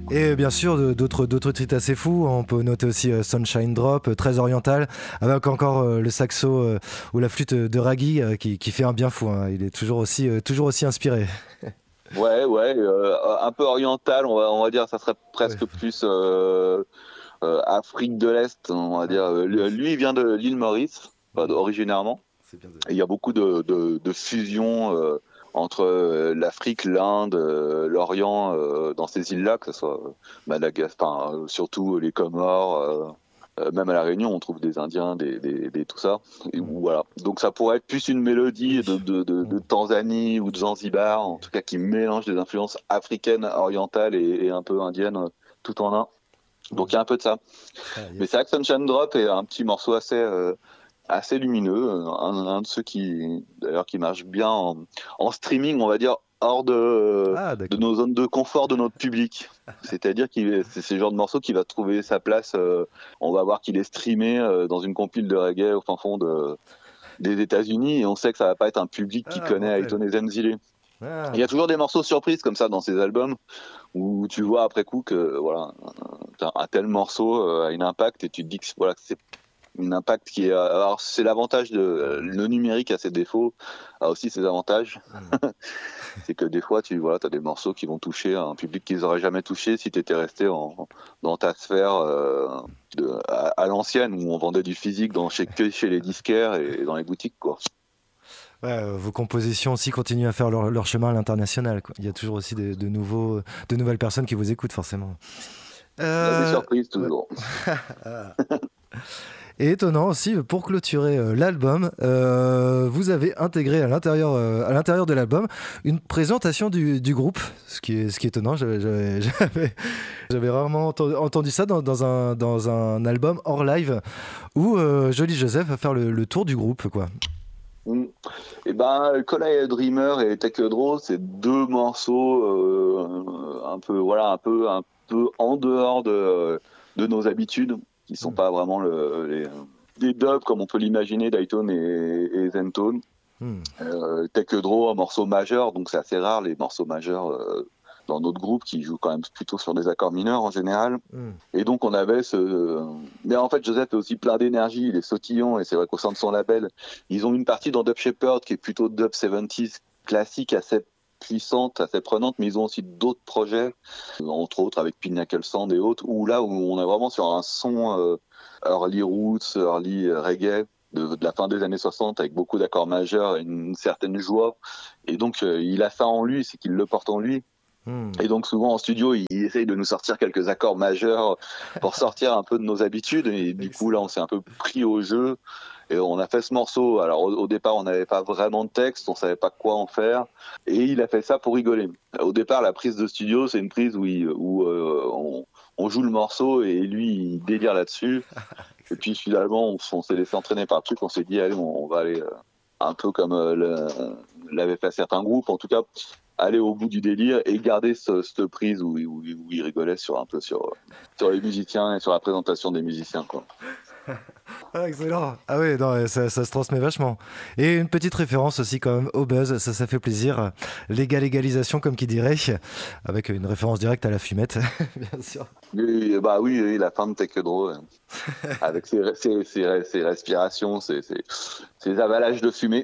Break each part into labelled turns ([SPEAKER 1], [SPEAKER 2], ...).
[SPEAKER 1] Et bien sûr, d'autres titres assez fous. On peut noter aussi Sunshine Drop, très oriental, avec encore le saxo ou la flûte de Raggy qui fait un bien fou. Hein. Il est toujours aussi inspiré.
[SPEAKER 2] Ouais, un peu oriental, on va dire, ça serait presque plus Afrique de l'Est, on va dire. Lui, il vient de l'île Maurice, originairement. Et il y a beaucoup de fusions entre l'Afrique, l'Inde, l'Orient, dans ces îles-là, que ce soit Madagascar, surtout les Comores, même à La Réunion, on trouve des Indiens, tout ça. Et voilà. Donc ça pourrait être plus une mélodie de Tanzanie ou de Zanzibar, en tout cas qui mélange des influences africaines, orientales et un peu indiennes, tout en un. Donc il y a un peu de ça. Mais c'est vrai que Sunshine Drop est un petit morceau assez lumineux, un de ceux qui marche bien en streaming, on va dire, hors de nos zones de confort de notre public. C'est-à-dire que c'est le genre de morceau qui va trouver sa place. On va voir qu'il est streamé dans une compile de reggae au fin fond des États-Unis, et on sait que ça va pas être un public qui connaît Ayton et Zenzile. Il y a toujours des morceaux surprises comme ça dans ces albums où tu vois après coup que voilà, un tel morceau a un impact, et tu te dis que voilà, c'est un impact qui est. Alors c'est l'avantage le numérique a ses défauts, a aussi ses avantages. C'est que des fois t'as des morceaux qui vont toucher un public qu'ils n'auraient jamais touché si tu étais resté dans ta sphère à l'ancienne, où on vendait du physique que chez les disquaires et dans les boutiques, quoi.
[SPEAKER 1] Ouais, vos compositions aussi continuent à faire leur chemin à l'international, quoi. Il y a toujours aussi de nouvelles personnes qui vous écoutent, forcément.
[SPEAKER 2] Il y a des surprises toujours.
[SPEAKER 1] Et étonnant aussi, pour clôturer l'album, vous avez intégré à l'intérieur de l'album une présentation du groupe, ce qui est étonnant. J'avais rarement entendu ça dans un album hors live où Jolly Joseph va faire le tour du groupe, quoi.
[SPEAKER 2] Et Kola Dreamer et Take a Draw, c'est deux morceaux un peu en dehors de nos habitudes, qui sont pas vraiment des dubs comme on peut l'imaginer d'Ayton et Zentone. Take a Draw, un morceau majeur, donc c'est assez rare les morceaux majeurs dans notre groupe, qui jouent quand même plutôt sur des accords mineurs en général. Et donc on avait mais en fait Joseph est aussi plein d'énergie, il est sautillant, et c'est vrai qu'au sein de son label, ils ont une partie dans Dub Shepherd qui est plutôt dub 70s classique, assez puissante, assez prenante, mais ils ont aussi d'autres projets, entre autres avec Pinnacle Sound et autres, où on est vraiment sur un son early roots, early reggae de la fin des années 60, avec beaucoup d'accords majeurs et une certaine joie. Et donc il a ça en lui, c'est qu'il le porte en lui. Et donc souvent en studio, il essaye de nous sortir quelques accords majeurs pour sortir un peu de nos habitudes, et du coup là on s'est un peu pris au jeu et on a fait ce morceau. Alors au départ on n'avait pas vraiment de texte, on savait pas quoi en faire, et il a fait ça pour rigoler. Au départ la prise de studio, c'est une prise où on joue le morceau et lui il délire là-dessus, et puis finalement on s'est laissé entraîner par le truc, on s'est dit allez, on va aller un peu comme l'avaient fait certains groupes, en tout cas aller au bout du délire et garder cette prise où il rigolait sur les musiciens et sur la présentation des musiciens, quoi.
[SPEAKER 1] Ah, excellent. Ah oui, non, ça se transmet vachement. Et une petite référence aussi quand même au buzz, ça fait plaisir. Légalisation, comme qui dirait, avec une référence directe à la fumette, bien sûr.
[SPEAKER 2] Oui, la fin de Take a Draw, avec ses respirations, ses avalages de fumée.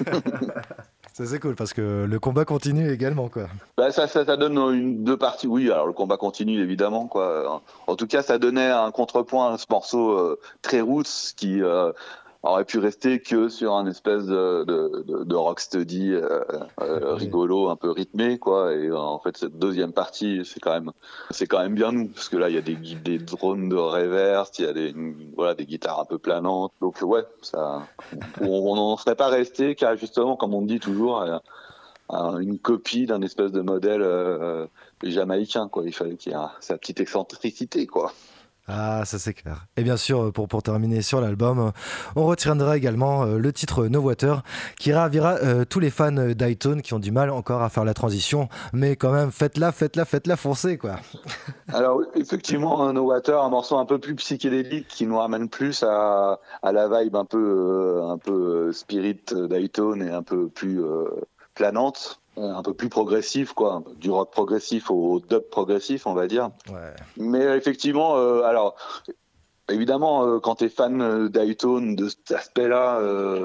[SPEAKER 1] Ça c'est cool parce que le combat continue également, quoi.
[SPEAKER 2] Ça donne deux parties. Oui, alors le combat continue évidemment, quoi. En tout cas, ça donnait un contrepoint à ce morceau très roots qui aurait pu rester que sur un espèce de rocksteady rigolo, un peu rythmé, quoi. Et en fait, cette deuxième partie, c'est quand même bien nous, parce que là, il y a des drones de reverse, il y a des guitares un peu planantes. Donc ouais, on n'en serait pas resté qu'à, justement, comme on dit toujours, une copie d'un espèce de modèle jamaïcain, quoi. Il fallait qu'il y ait sa petite excentricité, quoi.
[SPEAKER 1] Ah, ça c'est clair. Et bien sûr, pour terminer sur l'album, on retiendra également le titre No Water, qui ravira tous les fans d'Ayton qui ont du mal encore à faire la transition. Mais quand même, faites-la, foncez, quoi.
[SPEAKER 2] Alors effectivement, No Water, un morceau un peu plus psychédélique qui nous ramène plus à la vibe un peu spirit d'Ayton, et un peu plus planante. un peu plus progressif, quoi, du rock progressif au dub progressif, on va dire.
[SPEAKER 1] Ouais.
[SPEAKER 2] Mais effectivement, alors évidemment, quand tu es fan d'Hightone, de cet aspect-là,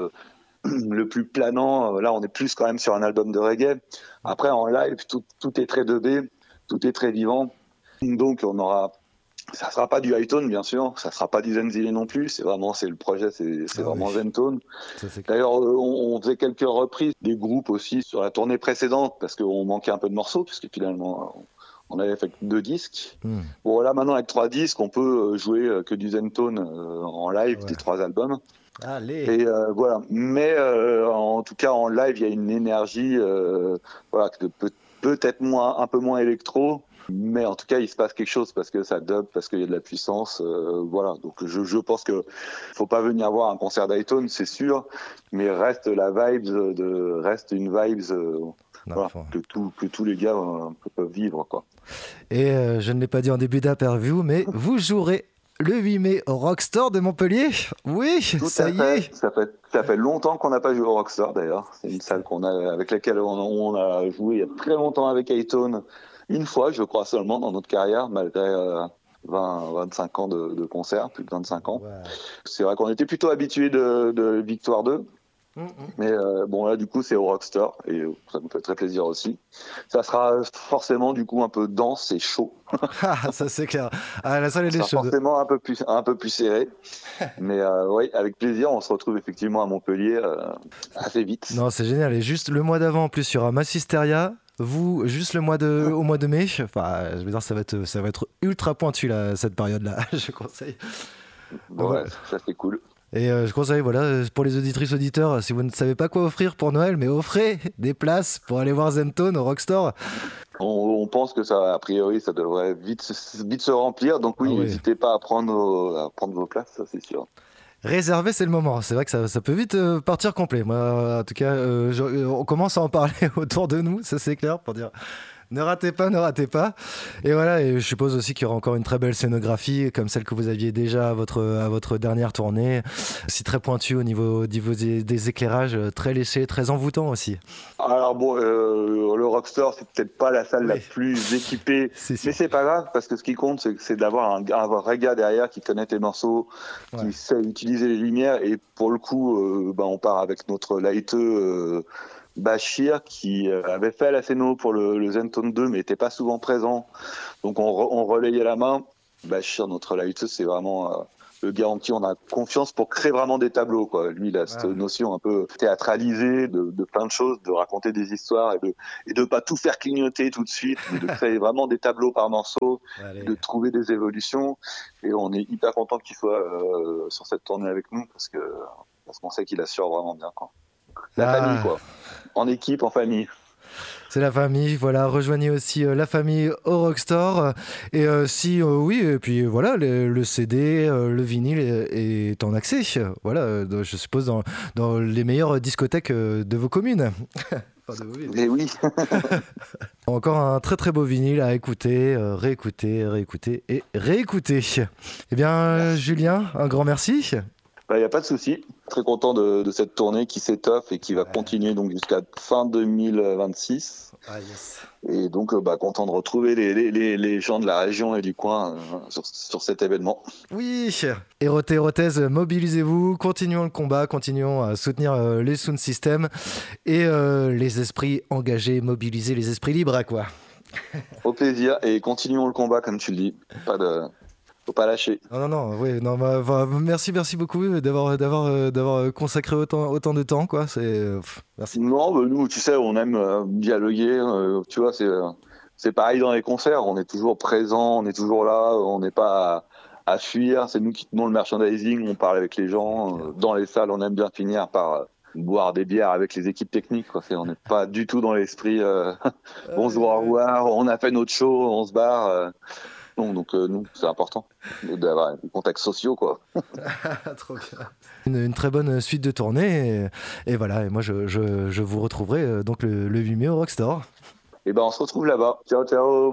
[SPEAKER 2] le plus planant, là on est plus quand même sur un album de reggae. Après en live, tout est très dubé, tout est très vivant. Donc ça sera pas du Hightone bien sûr, ça sera pas du Zenzile non plus. C'est le projet, c'est vraiment Zentone. D'ailleurs, on faisait quelques reprises des groupes aussi sur la tournée précédente parce qu'on manquait un peu de morceaux puisque finalement on avait fait 2 disques. Bon là maintenant avec 3 disques, on peut jouer que du Zentone en live des 3 albums.
[SPEAKER 1] Allez.
[SPEAKER 2] Et voilà. Mais en tout cas en live, il y a une énergie, voilà, peut-être un peu moins électro. Mais en tout cas, il se passe quelque chose parce que ça dub, parce qu'il y a de la puissance, voilà. Donc je pense que faut pas venir voir un concert d'Hightone, c'est sûr, mais reste une vibes voilà, que tous les gars peuvent vivre, quoi.
[SPEAKER 1] Et je ne l'ai pas dit en début d'interview, mais vous jouerez le 8 mai au Rockstore de Montpellier. Oui, ça y est.
[SPEAKER 2] Ça fait longtemps qu'on n'a pas joué au Rockstore d'ailleurs. C'est une salle avec laquelle on a joué il y a très longtemps avec Hightone. Une fois, je crois seulement, dans notre carrière, malgré 25 ans de concert, plus de 25 ans. Ouais. C'est vrai qu'on était plutôt habitués de Victoire 2. Mais bon, là, du coup, c'est au Rockstore et ça nous fait très plaisir aussi. Ça sera forcément, du coup, un peu dense et chaud.
[SPEAKER 1] Ah, ça, c'est clair. Ah, la salle, elle est chaude.
[SPEAKER 2] Forcément un peu plus serré. Mais oui, avec plaisir, on se retrouve effectivement à Montpellier assez vite.
[SPEAKER 1] Non, c'est génial. Et juste le mois d'avant, en plus, il y aura Massisteria. Vous, juste au mois de mai, enfin, je veux dire, ça va être ultra pointu là, cette période-là. Je conseille.
[SPEAKER 2] Ouais, ça c'est cool.
[SPEAKER 1] Et je conseille, voilà, pour les auditrices auditeurs, si vous ne savez pas quoi offrir pour Noël, mais offrez des places pour aller voir Zentone au Rockstore.
[SPEAKER 2] On pense que ça, a priori, ça devrait vite se remplir. Donc oui, n'hésitez pas à prendre vos places, ça c'est sûr.
[SPEAKER 1] Réserver, c'est le moment. C'est vrai que ça peut vite partir complet. Moi, en tout cas, on commence à en parler autour de nous, ça c'est clair, pour dire ne ratez pas. Et voilà, et je suppose aussi qu'il y aura encore une très belle scénographie, comme celle que vous aviez déjà à votre dernière tournée. Aussi très pointue au niveau des éclairages, très léché, très envoûtant aussi.
[SPEAKER 2] Alors bon, le Rockstore, c'est peut-être pas la salle la plus équipée, mais c'est pas grave, parce que ce qui compte, c'est d'avoir un vrai gars derrière qui connaît tes morceaux, qui sait utiliser les lumières, et pour le coup, on part avec notre lighteux Bachir qui avait fait la scéno pour le Zentone 2 mais n'était pas souvent présent, donc on relayait la main. Bachir, notre lighteux, c'est vraiment le gars en qui on a confiance pour créer vraiment des tableaux, quoi. Lui, il a cette notion un peu théâtralisée de plein de choses, de raconter des histoires et de pas tout faire clignoter tout de suite, mais de créer vraiment des tableaux par morceau, de trouver des évolutions. Et on est hyper content qu'il soit sur cette tournée avec nous parce qu'on sait qu'il assure vraiment bien, quoi. La famille, quoi. En équipe, en famille.
[SPEAKER 1] C'est la famille, voilà. Rejoignez aussi la famille au Rockstore. Et et puis voilà, le CD, le vinyle est en accès. Voilà, je suppose dans les meilleures discothèques de vos communes.
[SPEAKER 2] Mais oui.
[SPEAKER 1] Encore un très très beau vinyle à écouter, réécouter et réécouter. Eh bien, Julien, un grand merci.
[SPEAKER 2] Il n'y a pas de souci. Très content de cette tournée qui s'étoffe et qui va continuer donc jusqu'à fin 2026.
[SPEAKER 1] Yes.
[SPEAKER 2] Et donc, content de retrouver les gens de la région et du coin sur cet événement.
[SPEAKER 1] Oui, Hérothèse, mobilisez-vous, continuons le combat, continuons à soutenir les sound systems et les esprits engagés, mobiliser les esprits libres, quoi.
[SPEAKER 2] Au plaisir et continuons le combat, comme tu le dis. Faut pas lâcher.
[SPEAKER 1] Merci beaucoup d'avoir consacré autant de temps, quoi. Merci.
[SPEAKER 2] Non, nous, tu sais, on aime dialoguer. Tu vois, c'est pareil dans les concerts. On est toujours présent, on est toujours là. On n'est pas à fuir. C'est nous qui tenons le merchandising. On parle avec les gens. Dans les salles, on aime bien finir par boire des bières avec les équipes techniques, quoi. On n'est pas du tout dans l'esprit. Bonjour, au revoir. On a fait notre show, on se barre. Donc nous, c'est important d'avoir des contacts sociaux, quoi.
[SPEAKER 1] Trop bien. Une très bonne suite de tournée et voilà. Et moi, je vous retrouverai donc le 8 mai au Rockstore.
[SPEAKER 2] Et on se retrouve là-bas. Ciao.